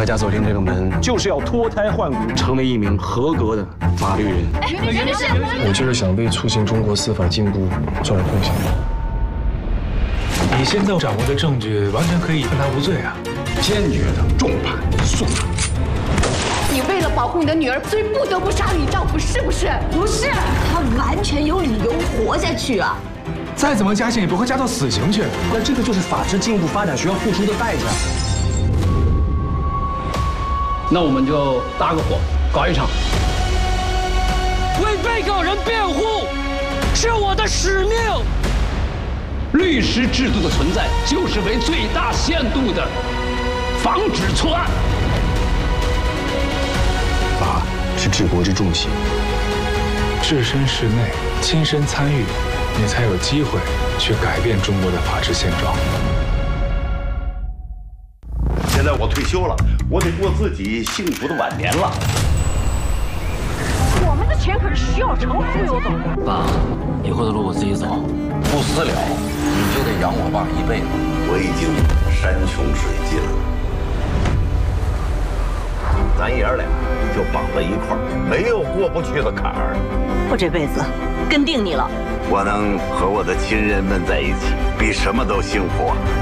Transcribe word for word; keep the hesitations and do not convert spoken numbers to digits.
大家走进这个门， 就是要脱胎换骨， 成为一名合格的法律人。 哎，袁律师， 我就是想为促进中国司法进步做点贡献。 你现在掌握的证据完全可以判他无罪啊！ 坚决的重判速处。 你为了保护你的女儿，所以不得不杀你丈夫，是不是？不是， 他完全有理由活下去啊！ 再怎么加刑也不会加到死刑去。 那这个就是法治进一步发展需要付出的代价。 那我们就搭个伙，搞一场。 为被告人辩护是我的使命。 律师制度的存在，就是为最大限度的防止错案。 法是治国之重器， 置身事内，亲身参与，你才有机会去改变中国的法治现状。 现在我退休了，我得过自己幸福的晚年了。 我们的钱可是徐小成忽悠走的。 爸，以后的路我自己走， 不私了，你就得养我爸一辈子。我已经山穷水尽了，咱爷儿俩就绑在一块儿，没有过不去的坎儿。 我这辈子跟定你了。 我能和我的亲人们在一起，比什么都幸福啊！